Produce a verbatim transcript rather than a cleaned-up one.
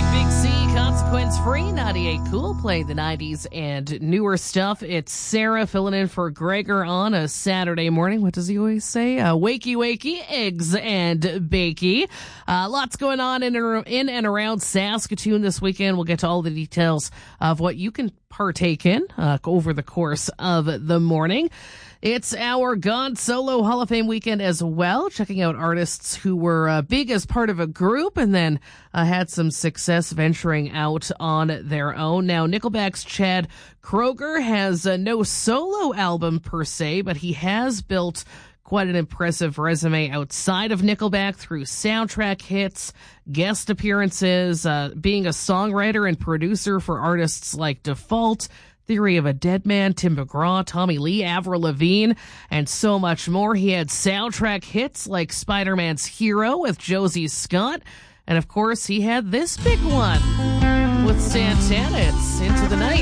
Big C, Consequence Free, ninety-eight Cool, playing the nineties and newer stuff. It's Sarah filling in for Gregor on a Saturday morning. What does he always say? Uh, wakey, wakey, eggs and bakey. Uh, lots going on in, in and around Saskatoon this weekend. We'll get to all the details of what you can partake in uh, over the course of the morning. It's our God Solo Hall of Fame weekend as well, checking out artists who were uh, big as part of a group and then uh, had some success venturing out on their own. Now, Nickelback's Chad Kroeger has uh, no solo album per se, but he has built quite an impressive resume outside of Nickelback through soundtrack hits, guest appearances, uh, being a songwriter and producer for artists like Default, Theory of a Dead Man, Tim McGraw, Tommy Lee, Avril Lavigne, and so much more. He had soundtrack hits like Spider-Man's Hero with Josie Scott. And of course, he had this big one with Santana. It's Into the Night.